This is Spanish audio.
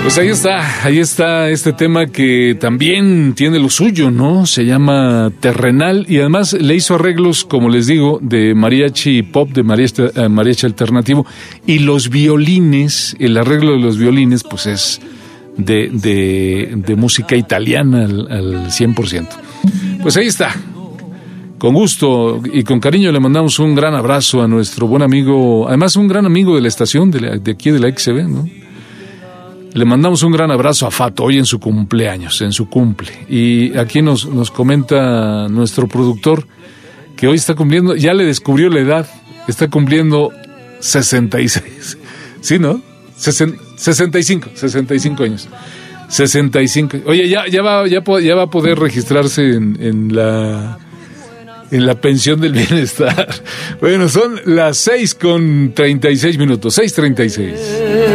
Pues ahí está este tema que también tiene lo suyo, ¿no? Se llama Terrenal y además le hizo arreglos, como les digo, de mariachi pop, de mariachi alternativo, y los violines, el arreglo de los violines, pues es de música italiana al 100%. Pues ahí está. Con gusto y con cariño le mandamos un gran abrazo a nuestro buen amigo, además un gran amigo de la estación, de aquí de la XB, ¿no? Le mandamos un gran abrazo a Fato, hoy en su cumpleaños, en su cumple. Y aquí nos comenta nuestro productor que hoy está cumpliendo, ya le descubrió la edad, está cumpliendo 66. ¿Sí, no? 65 años. 65. Oye, ya va a poder registrarse en la pensión del bienestar. Bueno, son las 6:36, 6:36.